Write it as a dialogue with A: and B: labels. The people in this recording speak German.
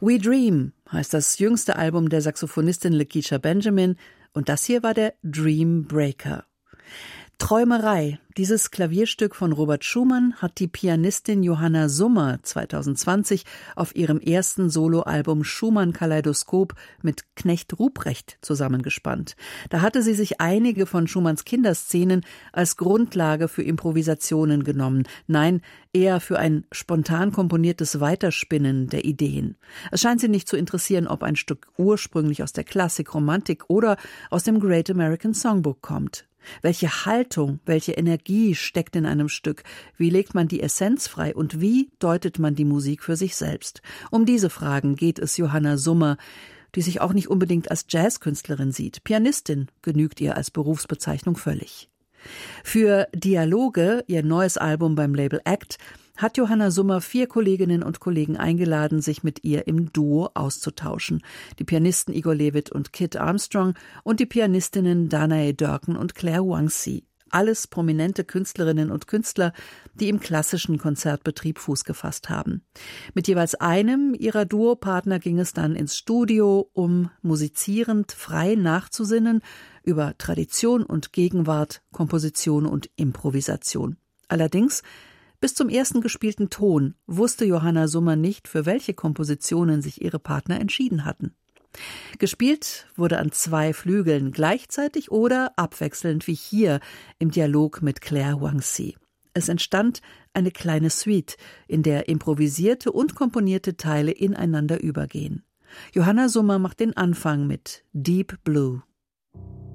A: We Dream heißt das jüngste Album der Saxophonistin Lakecia Benjamin und das hier war der Dream Breaker. Träumerei, dieses Klavierstück von Robert Schumann hat die Pianistin Johanna Summer 2020 auf ihrem ersten Soloalbum Schumann Kaleidoskop mit Knecht Ruprecht zusammengespannt. Da hatte sie sich einige von Schumanns Kinderszenen als Grundlage für Improvisationen genommen. Nein, eher für ein spontan komponiertes Weiterspinnen der Ideen. Es scheint sie nicht zu interessieren, ob ein Stück ursprünglich aus der Klassik, Romantik oder aus dem Great American Songbook kommt. Welche Haltung, welche Energie steckt in einem Stück? Wie legt man die Essenz frei und wie deutet man die Musik für sich selbst? Um diese Fragen geht es Johanna Summer, die sich auch nicht unbedingt als Jazzkünstlerin sieht. Pianistin genügt ihr als Berufsbezeichnung völlig. Für Dialoge, ihr neues Album beim Label Act, hat Johanna Summer 4 Kolleginnen und Kollegen eingeladen, sich mit ihr im Duo auszutauschen. Die Pianisten Igor Levit und Kit Armstrong und die Pianistinnen Danae Durkin und Claire Wangsi. Alles prominente Künstlerinnen und Künstler, die im klassischen Konzertbetrieb Fuß gefasst haben. Mit jeweils einem ihrer Duopartner ging es dann ins Studio, um musizierend frei nachzusinnen über Tradition und Gegenwart, Komposition und Improvisation. Allerdings bis zum ersten gespielten Ton wusste Johanna Summer nicht, für welche Kompositionen sich ihre Partner entschieden hatten. Gespielt wurde an 2 Flügeln gleichzeitig oder abwechselnd wie hier im Dialog mit Claire Wangsi. Es entstand eine kleine Suite, in der improvisierte und komponierte Teile ineinander übergehen. Johanna Summer macht den Anfang mit Deep Blue.